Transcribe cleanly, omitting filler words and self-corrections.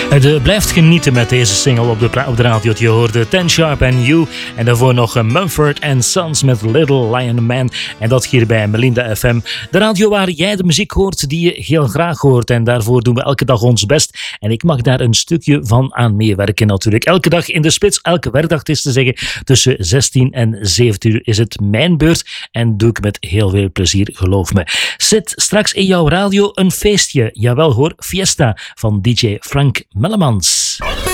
Je blijft genieten met deze single op de radio. Je hoorde Ten Sharp and You. En daarvoor nog Mumford & Sons met Little Lion Man. En dat hier bij Melinda FM. De radio waar jij de muziek hoort die je heel graag hoort. En daarvoor doen we elke dag ons best. En ik mag daar een stukje van aan meewerken natuurlijk. Elke dag in de spits, elke werkdag is te zeggen. Tussen 16 en 17 uur is het mijn beurt. En doe ik met heel veel plezier, geloof me. Zit straks in jouw radio een feestje. Jawel hoor, Fiesta van DJ Frank Mellemans.